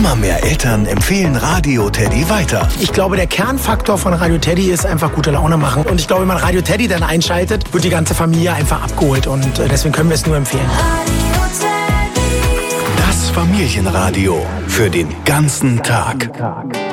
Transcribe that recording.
Immer mehr Eltern empfehlen Radio Teddy weiter. Ich glaube, der Kernfaktor von Radio Teddy ist einfach gute Laune machen. Und ich glaube, wenn man Radio Teddy dann einschaltet, wird die ganze Familie einfach abgeholt. Und deswegen können wir es nur empfehlen. Das Familienradio für den ganzen Tag.